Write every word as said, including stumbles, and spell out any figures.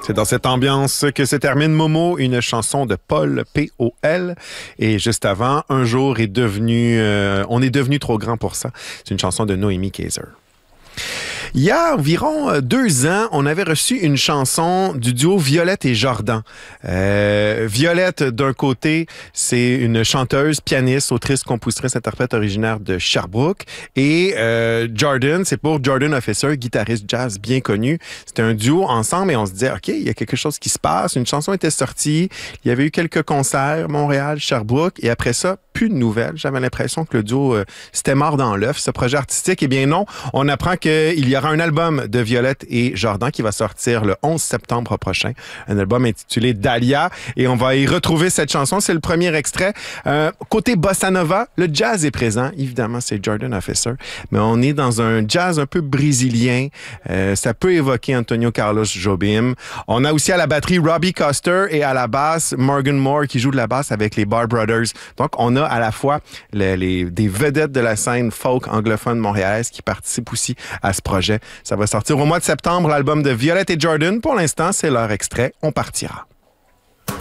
C'est dans cette ambiance que se termine Momo, une chanson de Paul, P O L. Et juste avant, Un jour est devenu... Euh, on est devenu trop grand pour ça. C'est une chanson de Noémie Kaiser. Il y a environ deux ans, on avait reçu une chanson du duo Violette et Jordan. Euh, Violette, d'un côté, c'est une chanteuse, pianiste, autrice, compositrice, interprète originaire de Sherbrooke. Et euh, Jordan, c'est pour Jordan Officer, guitariste jazz bien connu. C'était un duo ensemble et on se disait, OK, il y a quelque chose qui se passe. Une chanson était sortie. Il y avait eu quelques concerts, Montréal, Sherbrooke. Et après ça, plus de nouvelles. J'avais l'impression que le duo, euh, c'était mort dans l'œuf, ce projet artistique. Eh bien non, on apprend qu'il y aura un album de Violette et Jordan qui va sortir le onze septembre prochain. Un album intitulé Dahlia. Et on va y retrouver cette chanson. C'est le premier extrait. Euh, côté bossa nova, le jazz est présent. Évidemment, c'est Jordan Officer. Mais on est dans un jazz un peu brésilien. Euh, ça peut évoquer Antonio Carlos Jobim. On a aussi à la batterie Robbie Coster et à la basse Morgan Moore qui joue de la basse avec les Bar Brothers. Donc, on a à la fois les, les, des vedettes de la scène folk anglophone montréalaise qui participent aussi à ce projet. Ça va sortir au mois de septembre, l'album de Violette et Jordan. Pour l'instant, c'est leur extrait. On partira.